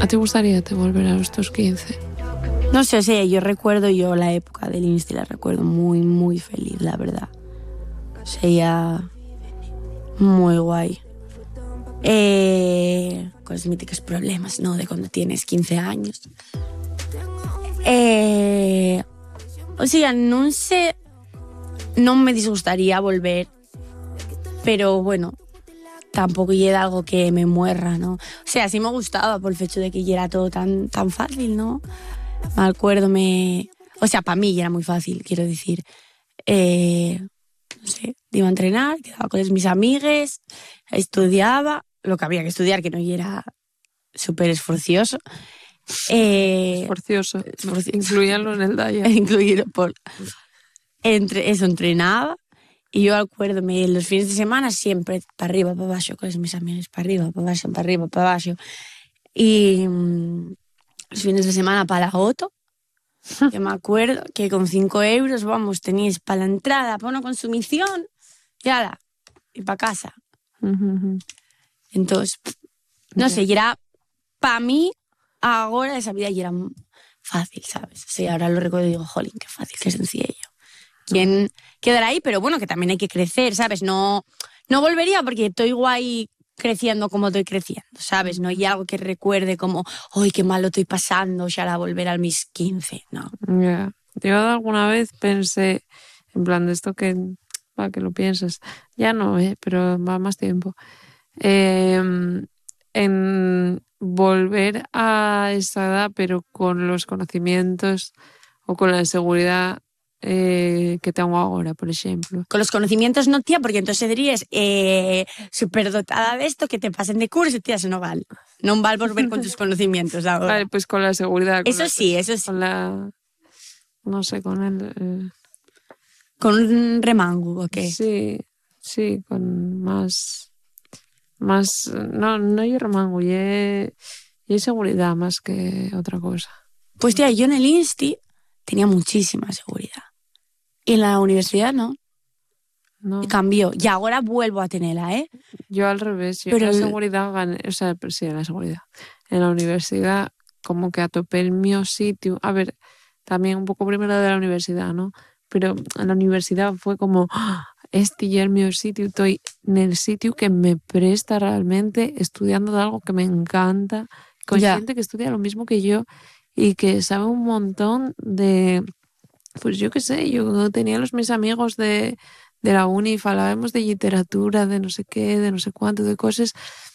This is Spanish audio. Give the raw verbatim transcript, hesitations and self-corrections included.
¿A ti gustaría te volver a los tus quince? No sé, o sea, yo recuerdo yo la época del Insti, la recuerdo muy, muy feliz, la verdad. O sea, muy guay. Eh, con los míticos problemas, ¿no? De cuando tienes quince años. Eh, o sea, no sé, no me disgustaría volver, pero bueno, tampoco llega algo que me muerra, ¿no? O sea, sí me gustaba por el hecho de que ya era todo tan, tan fácil, ¿no? Me acuerdo, me... O sea, para mí ya era muy fácil, quiero decir. Eh, no sé, iba a entrenar, quedaba con mis amigues, estudiaba, lo que había que estudiar, que no era súper esforcioso. Eh, Esforcioso. esforcioso. Incluíanlo en el Daya. Incluido por... Entre, eso, entrenaba. Y yo acuérdome, los fines de semana siempre para arriba, para abajo, con mis amigos, para arriba, para abajo, para arriba, para abajo. Y mmm, los fines de semana para la Oto, que me acuerdo que con cinco euros, vamos, teníais para la entrada, para una consumición, y ala, y para casa. Uh-huh. Entonces, no sé, y era, para mí, ahora esa vida ya era fácil, ¿sabes? O sea, ahora lo recuerdo y digo, jolín, qué fácil, qué sencillo. ¿Quién quedará ahí? Pero bueno, que también hay que crecer, ¿sabes? No, no volvería porque estoy guay creciendo como estoy creciendo, ¿sabes? No hay algo que recuerde como, ¡ay, qué mal lo estoy pasando! Ya era volver a mis quince, no. Yeah. Yo alguna vez pensé, en plan de esto que, para que lo pienses, ya no, ¿eh? Pero va más tiempo, eh, en volver a esa edad, pero con los conocimientos o con la seguridad eh, que tengo ahora, por ejemplo. Con los conocimientos no, tía, porque entonces dirías eh, superdotada de esto, que te pasen de curso, tía, eso no vale. No vale volver con tus conocimientos ahora. Vale, pues con la seguridad. Con eso la, sí, eso sí. Con la... No sé, con el... Eh... ¿Con un remango o qué? Sí, sí, con más... Más... No, no hay remango, y hay, y hay seguridad más que otra cosa. Pues tía, yo en el Insti tenía muchísima seguridad. Y en la universidad no. No. Y cambió. Y ahora vuelvo a tenerla, ¿eh? Yo al revés. Yo Pero en la el... seguridad gané... O sea, sí, en la seguridad. En la universidad como que atopé el mío sitio. A ver, también un poco primero de la universidad, ¿no? Pero en la universidad fue como... Este ya es mi sitio, estoy en el sitio que me presta realmente, estudiando de algo que me encanta, con ya. gente que estudia lo mismo que yo y que sabe un montón de, pues yo qué sé, yo tenía los mis amigos de, de la uni, hablábamos de literatura, de no sé qué, de no sé cuánto, de cosas,